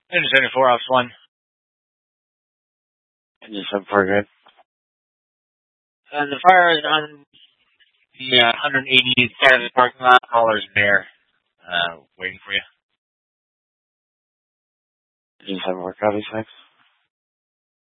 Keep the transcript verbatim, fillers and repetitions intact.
Engine seventy-four, Ops one. Engine seventy-four, good. Uh, the fire is on the uh, one eighty side of the parking lot. Caller's there, uh, waiting for you. Engine seventy-four, copy, thanks.